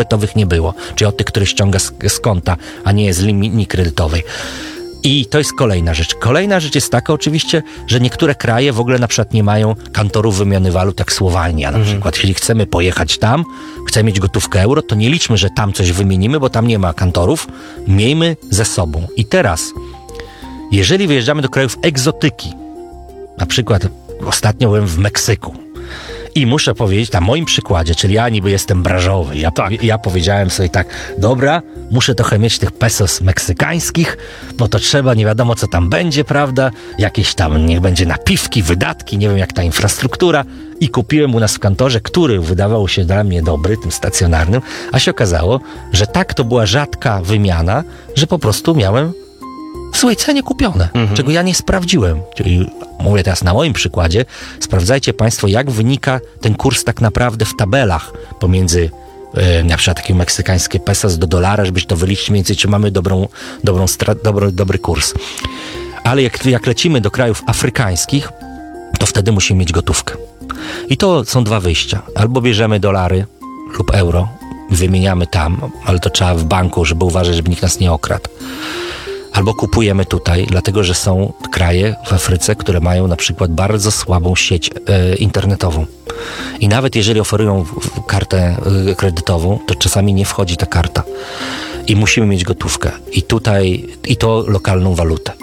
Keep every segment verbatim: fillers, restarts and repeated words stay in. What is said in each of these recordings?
betowych nie było, czyli od tych, które ściąga z, z konta, a nie z linii kredytowej. I to jest kolejna rzecz. Kolejna rzecz jest taka oczywiście, że niektóre kraje w ogóle na przykład nie mają kantorów wymiany walut, jak Słowenia na Mhm. przykład. Jeśli chcemy pojechać tam, chcemy mieć gotówkę euro, to nie liczmy, że tam coś wymienimy, bo tam nie ma kantorów. Miejmy ze sobą. I teraz, jeżeli wyjeżdżamy do krajów egzotyki, na przykład ostatnio byłem w Meksyku i muszę powiedzieć, na moim przykładzie, czyli ja niby jestem branżowy, ja, Tak. ja powiedziałem sobie tak, dobra, muszę trochę mieć tych pesos meksykańskich, no to trzeba, nie wiadomo co tam będzie, prawda, jakieś tam, niech będzie napiwki, wydatki, nie wiem jak ta infrastruktura i kupiłem u nas w kantorze, który wydawał się dla mnie dobry, tym stacjonarnym, a się okazało, że tak to była rzadka wymiana, że po prostu miałem w złej cenie kupione, Mhm. czego ja nie sprawdziłem. Czyli mówię teraz na moim przykładzie, sprawdzajcie państwo, jak wynika ten kurs tak naprawdę w tabelach pomiędzy e, na przykład takie meksykańskie pesos do dolara, żebyś to wyliczyć mniej więcej, czy mamy dobrą, dobrą stra- dobry, dobry kurs. Ale jak, jak lecimy do krajów afrykańskich, to wtedy musimy mieć gotówkę. I to są dwa wyjścia. Albo bierzemy dolary lub euro, wymieniamy tam, ale to trzeba w banku, żeby uważać, żeby nikt nas nie okradł. Albo kupujemy tutaj, dlatego że są kraje w Afryce, które mają na przykład bardzo słabą sieć e, internetową. I nawet jeżeli oferują w, w kartę e, kredytową, to czasami nie wchodzi ta karta. I musimy mieć gotówkę. I tutaj, i to lokalną walutę.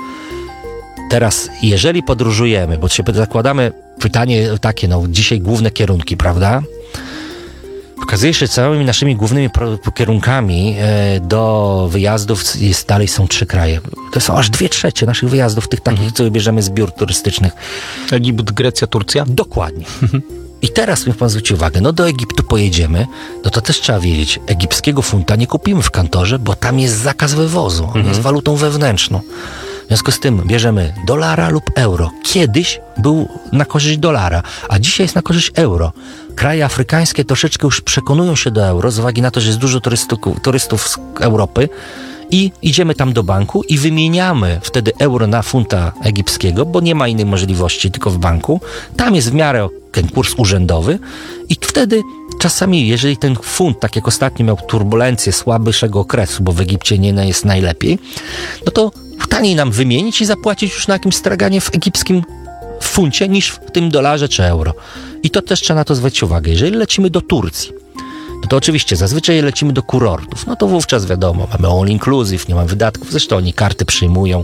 Teraz, jeżeli podróżujemy, bo się zakładamy, pytanie takie, no dzisiaj główne kierunki, prawda? Okazuje się, że całymi naszymi głównymi pro- kierunkami e, do wyjazdów jest, dalej są trzy kraje. To są aż dwie trzecie naszych wyjazdów, tych takich, co bierzemy z biur turystycznych. Egipt, Grecja, Turcja? Dokładnie. I teraz niech pan zwróci uwagę, no do Egiptu pojedziemy, no to też trzeba wiedzieć, egipskiego funta nie kupimy w kantorze, bo tam jest zakaz wywozu, on jest walutą wewnętrzną. W związku z tym bierzemy dolara lub euro. Kiedyś był na korzyść dolara, a dzisiaj jest na korzyść euro. Kraje afrykańskie troszeczkę już przekonują się do euro z uwagi na to, że jest dużo turystów, turystów z Europy i idziemy tam do banku i wymieniamy wtedy euro na funta egipskiego, bo nie ma innej możliwości, tylko w banku. Tam jest w miarę ten kurs urzędowy i wtedy czasami, jeżeli ten funt, tak jak ostatnio miał turbulencję słabszego okresu, bo w Egipcie nie jest najlepiej, no to taniej nam wymienić i zapłacić już na jakimś straganie w egipskim funcie niż w tym dolarze czy euro. I to też trzeba na to zwrócić uwagę. Jeżeli lecimy do Turcji, no to oczywiście zazwyczaj lecimy do kurortów, no to wówczas wiadomo, mamy all inclusive, nie mamy wydatków, zresztą oni karty przyjmują,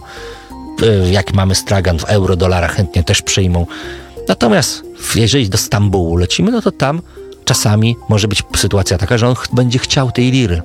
jak mamy stragan w euro, dolarach chętnie też przyjmą. Natomiast jeżeli do Stambułu lecimy, no to tam czasami może być sytuacja taka, że on ch- będzie chciał tej liry.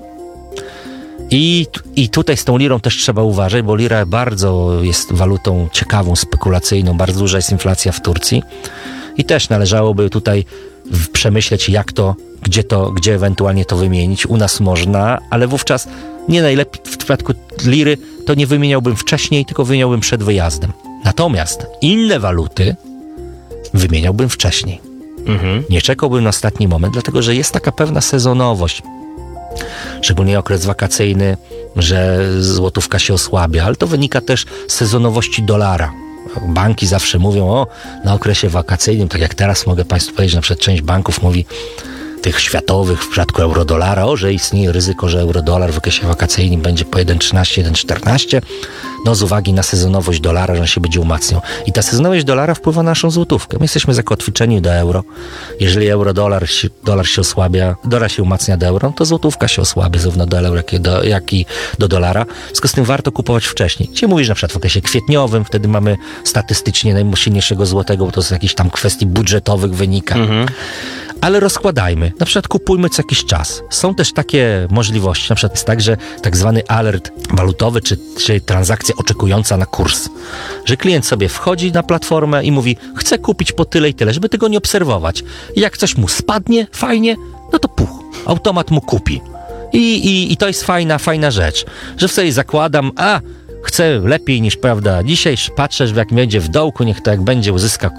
I, I tutaj z tą lirą też trzeba uważać, bo lira bardzo jest walutą ciekawą, spekulacyjną, bardzo duża jest inflacja w Turcji i też należałoby tutaj w- przemyśleć, jak to, gdzie to, gdzie ewentualnie to wymienić. U nas można, ale wówczas nie najlepiej w przypadku liry to nie wymieniałbym wcześniej, tylko wymieniałbym przed wyjazdem. Natomiast inne waluty wymieniałbym wcześniej. Mhm. Nie czekałbym na ostatni moment, dlatego że jest taka pewna sezonowość. Szczególnie okres wakacyjny, że złotówka się osłabia, ale to wynika też z sezonowości dolara. Banki zawsze mówią o na okresie wakacyjnym, tak jak teraz mogę Państwu powiedzieć, na przykład część banków mówi, tych światowych w przypadku eurodolara, o, że istnieje ryzyko, że eurodolar w okresie wakacyjnym będzie po jeden przecinek trzynaście, jeden przecinek czternaście, no z uwagi na sezonowość dolara, że on się będzie umacniał. I ta sezonowość dolara wpływa na naszą złotówkę. My jesteśmy zakotwiczeni do euro. Jeżeli euro-dolar się, dolar się osłabia, dolar się umacnia do euro, to złotówka się osłabia zarówno do euro, jak i do, jak i do dolara. W związku z tym warto kupować wcześniej. Dzisiaj mówisz na przykład w okresie kwietniowym, wtedy mamy statystycznie najsilniejszego złotego, bo to z jakichś tam kwestii budżetowych wynika. Mhm. Ale rozkładajmy. Na przykład kupujmy co jakiś czas. Są też takie możliwości. Na przykład jest tak, że tak zwany alert walutowy, czy, czy transakcja oczekująca na kurs. Że klient sobie wchodzi na platformę i mówi, chcę kupić po tyle i tyle, żeby tego nie obserwować. I jak coś mu spadnie, fajnie, no to puch, automat mu kupi. I, i, i to jest fajna, fajna rzecz. Że w sobie zakładam, a chcę lepiej niż, prawda, dzisiaj patrzę, że jak będzie w dołku, niech to jak będzie uzyska